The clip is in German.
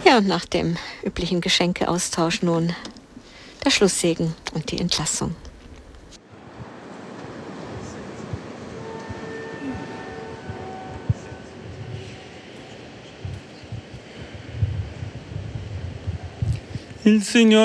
Ja, und nach dem üblichen Geschenkeaustausch nun der Schlusssegen und die Entlassung. Il Signore